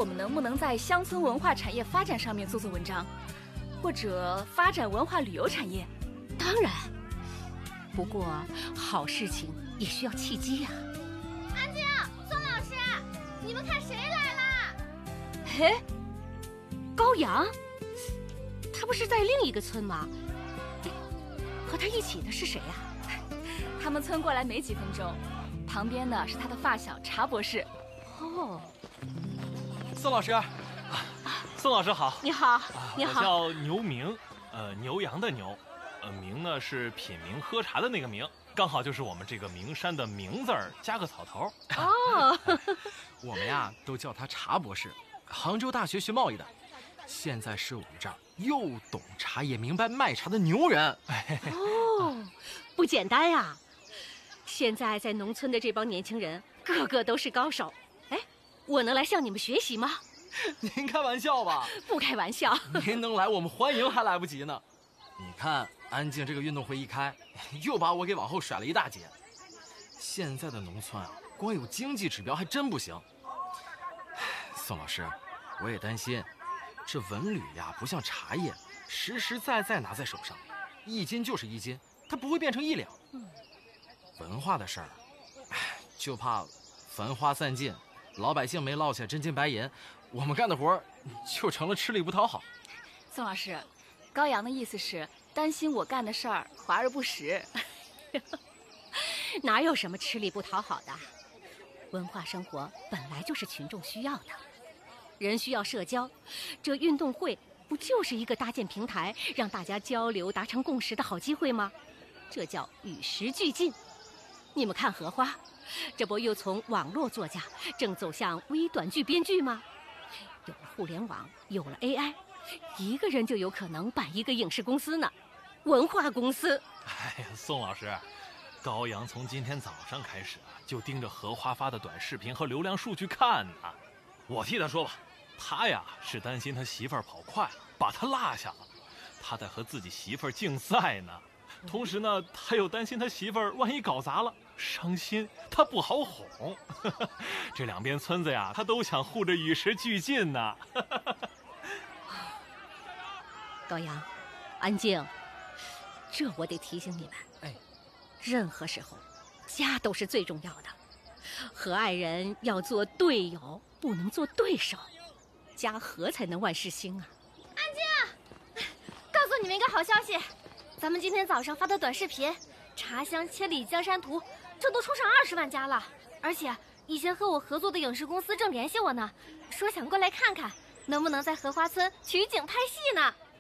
我们能不能在乡村文化产业发展上面做文章，或者发展文化旅游产业？ 当然，不过好事情也需要契机呀。 安静，宋老师，你们看谁来了？ 嘿，高阳，他不是在另一个村吗？和他一起的是谁呀？ 他们村过来没几分钟，旁边的是他的发小查博士。 哦， 宋老师，宋老师好。 你好，你好。 我叫牛明，牛羊的牛，明呢是品茗喝茶的那个茗，刚好就是我们这个名山的名字儿加个草头。 哦， 我们呀都叫他查博士，杭州大学学贸易的，现在是我们这儿又懂茶也明白卖茶的牛人。 哦，不简单呀！现在在农村的这帮年轻人，个个都是高手。哎，我能来向你们学习吗？ 您开玩笑吧？ 不开玩笑。 您能来，我们欢迎还来不及呢。你看，安静这个运动会一开，又把我给往后甩了一大截。现在的农村啊，光有经济指标还真不行。宋老师，我也担心，这文旅呀不像茶叶，实实在在拿在手上，一斤就是一斤，它不会变成1两。文化的事儿，就怕繁花散尽，老百姓没落下真金白银，我们干的活就成了吃力不讨好。 宋老师，高阳的意思是担心我干的事儿华而不实。 哪有什么吃力不讨好的？文化生活本来就是群众需要的，人需要社交，这运动会不就是一个搭建平台，让大家交流达成共识的好机会吗？这叫与时俱进。你们看荷花，这不又从网络作家正走向微短剧编剧吗？有了互联网，有了 AI， 一个人就有可能办一个影视公司呢，文化公司。 哎呀，宋老师，高阳从今天早上开始就盯着荷花发的短视频和流量数据看呢。我替他说吧，他呀是担心他媳妇儿跑快了，把他落下了，他在和自己媳妇儿竞赛呢。同时呢，他又担心他媳妇儿万一搞砸了，伤心，他不好哄。这两边村子呀，他都想护着与时俱进呢。 高阳，安静，这我得提醒你们。 哎， 任何时候，家都是最重要的。和爱人要做队友，不能做对手，家和才能万事兴啊！ 安静，告诉你们一个好消息。咱们今天早上发的短视频《茶香千里江山图》，这都冲上20万加了。而且以前和我合作的影视公司正联系我呢，说想过来看看，能不能在荷花村取景拍戏呢。